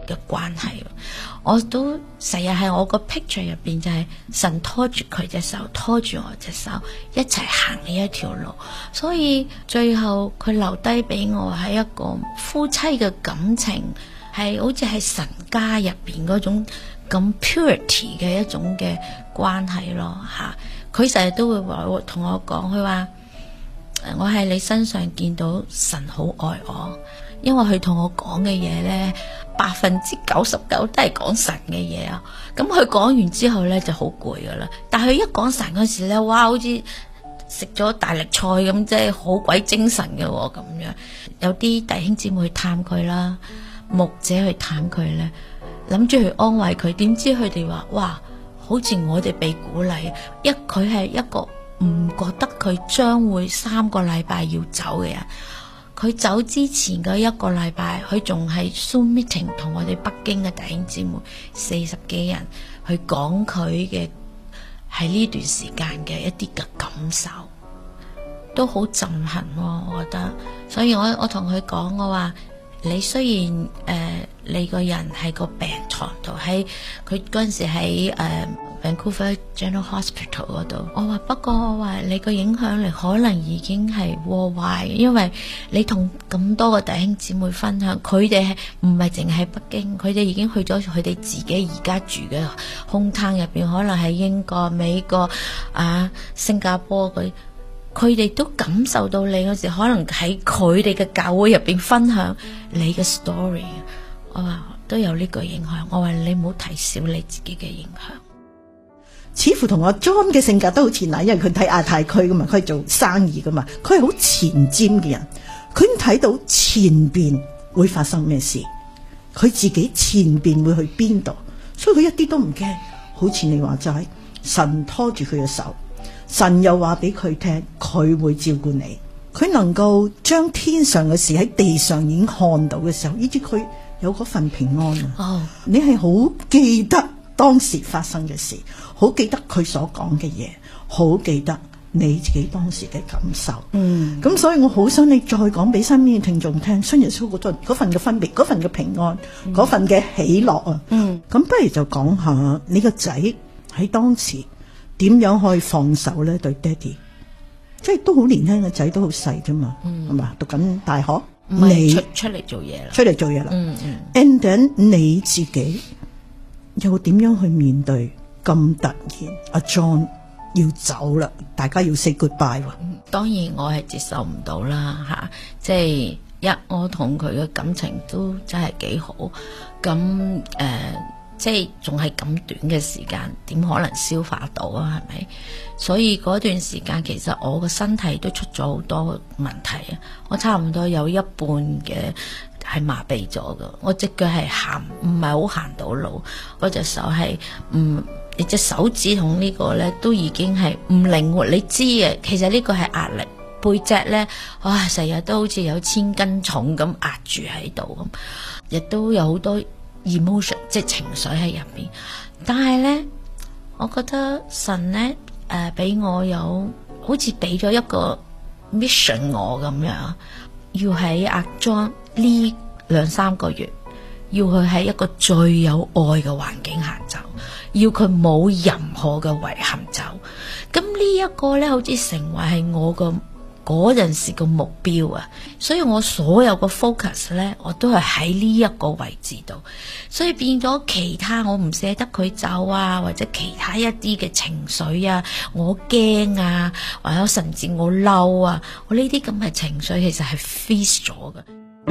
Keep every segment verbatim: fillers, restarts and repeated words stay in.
嘅關係。我都成日喺我個 picture 入邊就係神拖住佢隻手，拖住我隻手，一齊行呢一條路。所以最後佢留低俾我係一個夫妻嘅感情，係好似係神家入邊嗰種咁 purity 嘅一種嘅關係咯吓。佢成日都會話同我講，佢話我喺你身上見到神好愛我，因為佢同我講嘅嘢呢，百分之九十九都係講神嘅嘢啊。咁佢講完之後呢就好攰噶啦，但係佢一講神嗰時呢，哇，好似食咗大力菜咁，即係好鬼精神嘅咁樣。有啲弟兄姊妹去探佢啦，牧者去探佢呢，諗住去安慰佢，點知佢哋話哇，好似我哋被鼓勵，一佢係一個唔覺得佢將會三個禮拜要走嘅人。佢走之前嘅一個禮拜，佢仲係 Zoom meeting 同我哋北京嘅弟兄姊妹四十幾人去講佢嘅喺呢段時間嘅一啲嘅感受，都好震撼咯，我覺得。所以我我同佢講，我話你雖然誒、呃、你個人喺個病床度，喺佢嗰陣時喺誒、呃、Vancouver General Hospital 嗰度，我話不過我話你個影響力可能已經係 worldwide，因為你同咁多個弟兄姊妹分享，佢哋係唔係淨係北京，佢哋已經去咗佢哋自己而家住嘅 hometown 入邊，可能喺英國、美國啊、新加坡佢。佢哋都感受到你嗰時，可能喺佢哋嘅教會入邊分享你嘅 story， 我話都有呢個影響。我話你唔好睇小你自己嘅影響。 似乎同阿 John 嘅性格都好似嗱，因為佢睇亞太區噶嘛，佢係做生意噶嘛，佢係好前瞻嘅人，佢已經睇到前邊會發生咩事，佢自己前邊會去邊度，所以佢一啲都唔驚。好似你話齋，神拖住佢嘅手。神又話俾佢聽，佢會照顧你，佢能夠將天上嘅事喺地上已經看到嘅時候，以至佢有嗰份平安啊！哦，你係好記得當時發生嘅事，好記得佢所講嘅嘢，好記得你自己當時嘅感受。嗯，咁所以我好想你再講俾身邊嘅聽眾聽，信耶穌嗰份嘅分別，嗰份嘅平安，嗰、嗯、份嘅喜樂啊！嗯，咁不如就講下你個仔喺當時點樣可以放手咧？對爹哋，即係都好年輕嘅仔，都好細啫嘛，係、嗯、嘛？讀緊大學，你出出嚟做嘢啦， 出嚟做嘢啦。 嗯嗯。 And then 你自己又點樣去面對咁突然？阿 John 要走啦，大家要 say goodbye。 嗯、當然我係接受唔到啦，吓、啊，即係一我同佢嘅感情都真係幾好，咁誒。呃即係仲係咁短嘅時間，點可能消化到啊？係咪？所以嗰段時間其實我個身體都出咗好多問題啊！我差唔多有一半嘅係麻痹咗噶，我隻腳係行唔係好行到路，我隻手係唔，你隻手指同呢個咧都已經係唔靈活。你知嘅，其實呢個係壓力，背脊咧，哇，成日都好似有千斤重咁壓住喺度咁，亦都有好多emotion 即係情緒喺入邊，但係咧，我覺得神咧誒俾我有好似俾咗一個 mission 我咁樣，要喺阿 John 呢兩三個月，要佢喺一個最有愛嘅環境行走，要佢冇任何嘅遺憾走。咁呢一個咧，好似成為係我個嗰陣時個目標啊，所以我所有個 focus 咧，我都係喺呢一個位置度，所以變咗其他我唔捨得佢走啊，或者其他一啲嘅情緒啊，我驚啊，或者甚至我嬲啊，我呢啲咁嘅情緒其實係 freeze 咗嘅。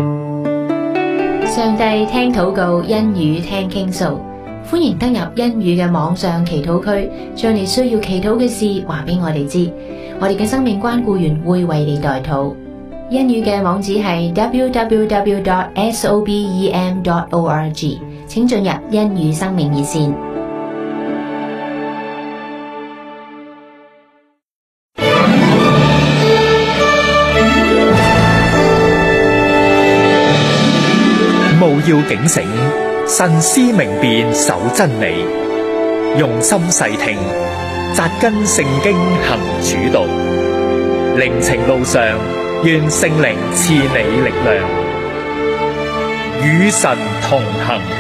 上帝聽禱告，恩語聽傾訴，歡迎登入恩語嘅網上祈禱區，將你需要祈禱嘅事話俾我哋知。我哋嘅生命關顧員會為你代禱。恩語嘅網址係 double-u double-u double-u dot sobem dot org， 請進入恩語生命熱線。 務要警醒，慎思明辨，守真理，用心細聽，扎根聖經行主道，靈情路上，願聖靈賜你力量，與神同行。